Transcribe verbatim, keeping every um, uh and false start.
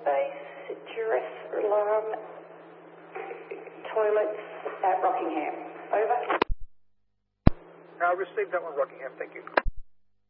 Base, duress alarm, toilets at Rockingham. Over. I received that one, Rockingham. Thank you.